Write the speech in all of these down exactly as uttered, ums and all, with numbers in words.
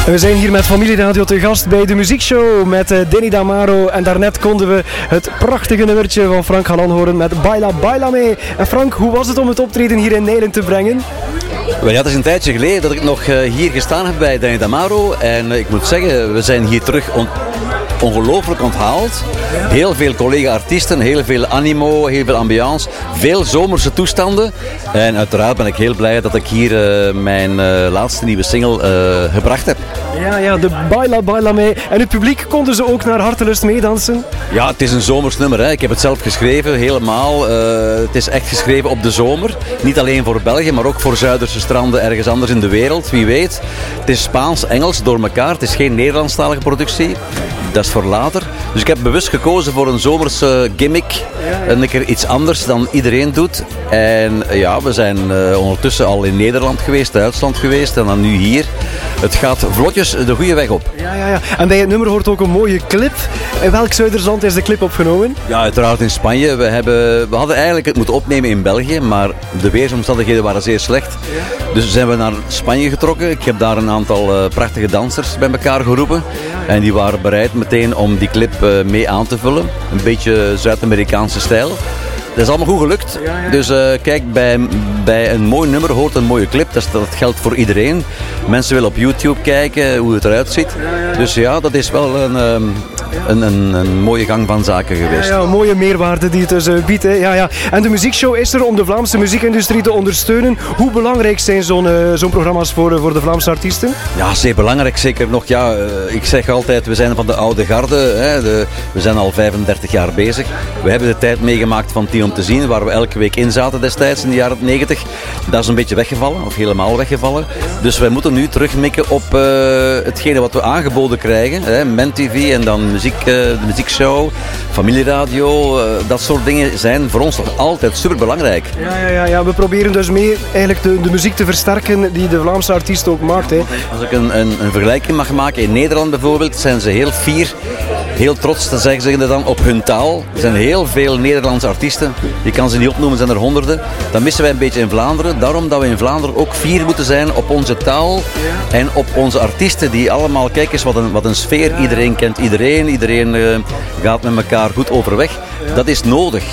We zijn hier met Familieradio te gast bij de muziekshow met uh, Danny Damaro. En daarnet konden we het prachtige nummertje van Frank Galan horen met Baila Baila mee. En Frank, hoe was het om het optreden hier in Nijlen te brengen? Wel, ja, het is een tijdje geleden dat ik nog uh, hier gestaan heb bij Danny Damaro. En uh, ik moet zeggen, we zijn hier terug on- ongelooflijk onthaald. Heel veel collega-artiesten, heel veel animo, heel veel ambiance, veel zomerse toestanden. En uiteraard ben ik heel blij dat ik hier uh, mijn uh, laatste nieuwe single uh, gebracht heb. Ja, ja, de Baila Baila mee. En het publiek konden ze ook naar hartelust meedansen? Ja, het is een zomers nummer. Hè. Ik heb het zelf geschreven, helemaal. Uh, het is echt geschreven op de zomer. Niet alleen voor België, maar ook voor Zuiderse stranden ergens anders in de wereld. Wie weet. Het is Spaans, Engels door elkaar. Het is geen Nederlandstalige productie. Dat is voor later. Dus ik heb bewust gekozen voor een zomerse gimmick. Een keer iets anders dan iedereen doet. En ja, we zijn uh, ondertussen al in Nederland geweest, Duitsland geweest en dan nu hier. Het gaat vlotjes de goede weg op. Ja, ja, ja. En bij het nummer hoort ook een mooie clip. In welk Zuidersland is de clip opgenomen? Ja, uiteraard in Spanje. We, hebben, we hadden eigenlijk het moeten opnemen in België, maar de weersomstandigheden waren zeer slecht. Dus zijn we naar Spanje getrokken. Ik heb daar een aantal uh, prachtige dansers bij elkaar geroepen. En die waren bereid meteen om die clip uh, mee aan te vullen. Een beetje Zuid-Amerikaanse stijl. Dat is allemaal goed gelukt. Ja, ja. Dus uh, kijk, bij, bij een mooi nummer hoort een mooie clip. Dat, is, dat geldt voor iedereen. Mensen willen op YouTube kijken hoe het eruit ziet. Ja, ja. Dus ja, dat is wel een, um, een, een, een mooie gang van zaken geweest. Ja, ja, een mooie meerwaarde die het dus uh, biedt. Hè. Ja, ja. En de muziekshow is er om de Vlaamse muziekindustrie te ondersteunen. Hoe belangrijk zijn zo'n, uh, zo'n programma's voor, uh, voor de Vlaamse artiesten? Ja, zeer belangrijk. Zeker nog, ja, uh, ik zeg altijd, we zijn van de oude garde. Hè. De, we zijn al vijfendertig jaar bezig. We hebben de tijd meegemaakt van Tien om te zien, waar we elke week in zaten destijds in de jaren negentig. Dat is een beetje weggevallen, of helemaal weggevallen. Dus wij moeten nu terugmikken op uh, hetgene wat we aangeboden krijgen. Hè. MenTV en dan muziek, uh, de muziekshow, familieradio. Uh, dat soort dingen zijn voor ons nog altijd superbelangrijk. Ja, ja, ja, ja. We proberen dus mee eigenlijk de, de muziek te versterken die de Vlaamse artiest ook maakt. Hè. Als ik een, een, een vergelijking mag maken, in Nederland bijvoorbeeld zijn ze heel fier, heel trots, te zeggen ze dan, op hun taal. Er zijn heel veel Nederlandse artiesten. Je kan ze niet opnoemen, zijn er honderden. Dat missen wij een beetje in Vlaanderen. Daarom dat we in Vlaanderen ook fier moeten zijn op onze taal en op onze artiesten die allemaal, kijk eens wat een, wat een sfeer. Iedereen kent iedereen, iedereen uh, gaat met elkaar goed overweg. Dat is nodig.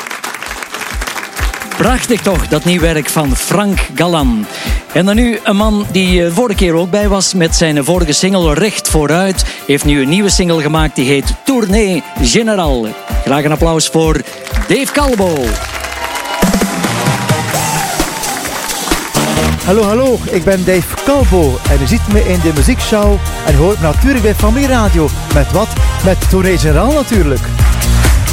Prachtig toch, dat nieuw werk van Frank Galan. En dan nu een man die de vorige keer ook bij was met zijn vorige single Recht Vooruit. Heeft nu een nieuwe single gemaakt die heet Tournée Générale. Graag een applaus voor Dave Calvo. Hallo, hallo, ik ben Dave Calvo en u ziet me in de muziekshow en hoort me natuurlijk bij Familieradio. Met wat? Met Tournée Générale natuurlijk.